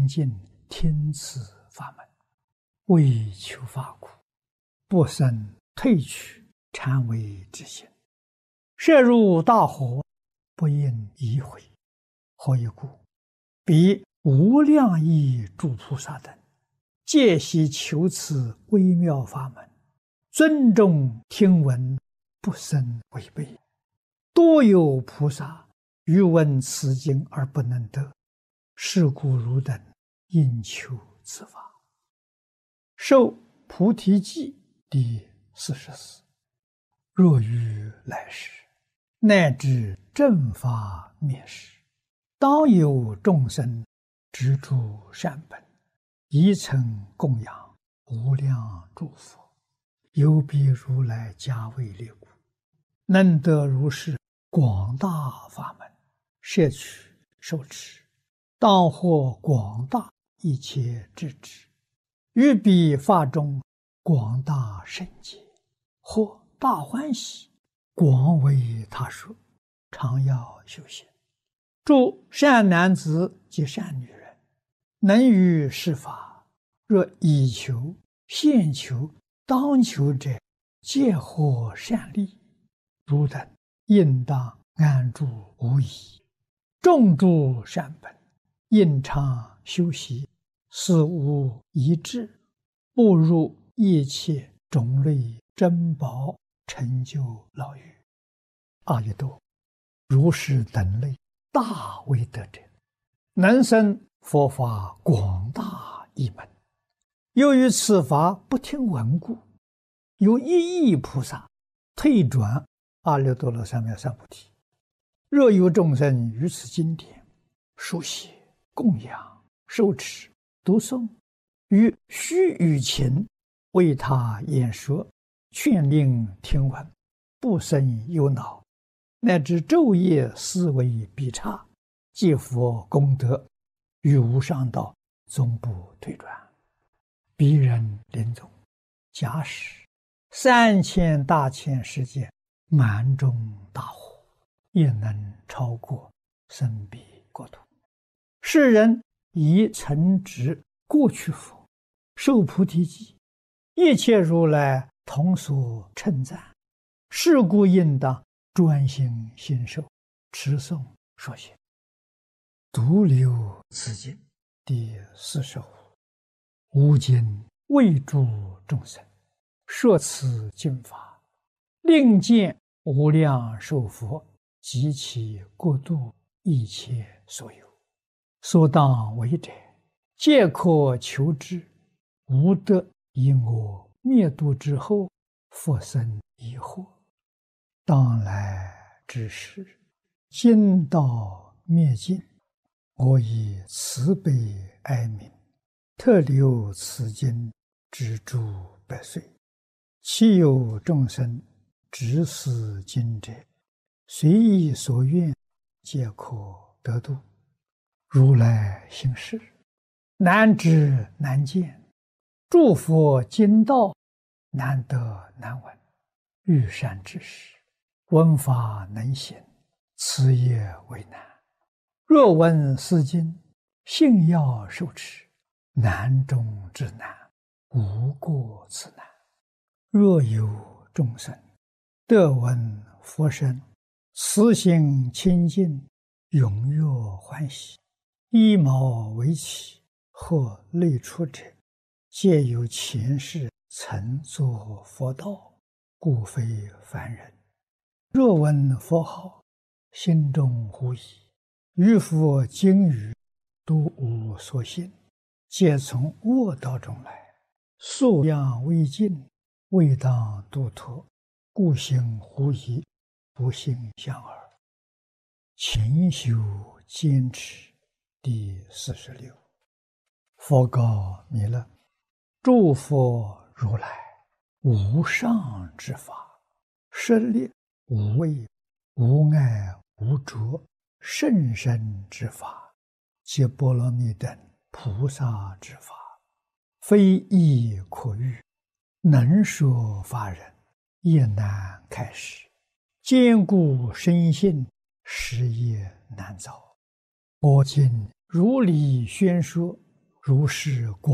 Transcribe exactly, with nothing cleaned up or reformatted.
尽听此法门，为求法苦，不生退去禅为之心。涉入大河，不应移回。何以故？彼无量义诸菩萨等，皆悉求此微妙法门，尊重听闻，不生违背。多有菩萨欲闻此经而不能得，是故汝等应求此法。受菩提记第四十四。若于来世，乃至正法灭世，当有众生执著善本，宜曾供养无量诸佛，有彼如来加为列故，能得如是广大法门，摄取受持，当获广大一切智智，于彼法中广大圣解，或大欢喜，广为他说，常要修行。诸善男子及善女人，能于是法，若以求、现求、当求者，皆获善利。汝等应当安住无疑，种诸善本，应常修习，思无一致，步入一切种类珍宝，成就老于阿逸多。如是等类大威德者，能生佛法广大一门。由于此法不听闻故，有一亿菩萨退转阿耨多罗三藐三菩提。若有众生于此经典书写、供养、受持、读诵，于须臾情为他演说，劝令听闻，不生忧恼，乃至昼夜思维必差，积佛功德，于无上道终不退转。彼人临终，假使三千大千世界满中大火，也能超过生彼国土。世人以曾执过去佛，受菩提记，一切如来同所称赞，是故应当专心信受，持诵说写。独留此经第四十五。吾今为诸众生说此经法，令见无量寿佛及其国度一切所有，所当为者，皆可求之，无得以我灭度之后复生疑惑。当来之时，经道灭尽，我以慈悲哀悯，特留此经之诸百岁。其有众生执此经者，随意所愿，皆可得度。如来行事，难知难见，诸佛经道难得难闻。欲善知识，闻法能行，此也为难。若闻是经，信要受持，难中之难，无过此难。若有众生得闻佛声，慈心清净，踊跃欢喜，依毛为起，或类出者，皆有前世曾作佛道，故非凡人。若闻佛号，心中狐疑，于佛经语都无所信，皆从恶道中来，素养未尽，未当度脱，故行狐疑，不信相耳。勤修坚持第四十六。佛告弥勒：诸佛如来无上之法，设立无畏、无碍、无着、甚深之法，皆波罗蜜等菩萨之法，非易可喻，能说法人也难开示，坚固深信，实也难造。我今如理宣说， 如是果。